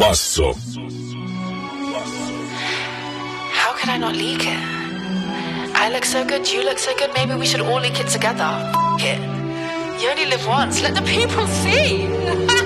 Basso. How could I not leak it? I look so good, you look so good, maybe we should all leak it together. F*** it. You only live once, let the people see.